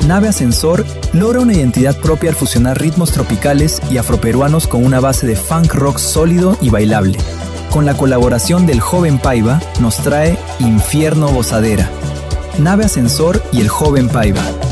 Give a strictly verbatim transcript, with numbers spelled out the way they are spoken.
Nave Ascensor logra una identidad propia al fusionar ritmos tropicales y afroperuanos con una base de funk rock sólido y bailable. Con la colaboración del Joven Paiva, nos trae Infierno Gozadera. Nave Ascensor y el Joven Paiva.